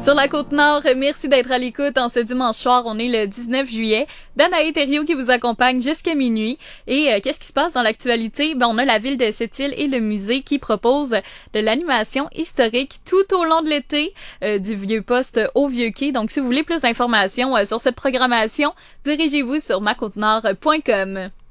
Sur la Côte-Nord, merci d'être à l'écoute en ce dimanche soir. On est le 19 juillet. Danae Thériault qui vous accompagne jusqu'à minuit. Et qu'est-ce qui se passe dans l'actualité? On a la ville de Sept-Îles et le musée qui proposent de l'animation historique tout au long de l'été, du Vieux-Poste au Vieux-Quai. Donc, si vous voulez plus d'informations sur cette programmation, dirigez-vous sur macôtenord.com.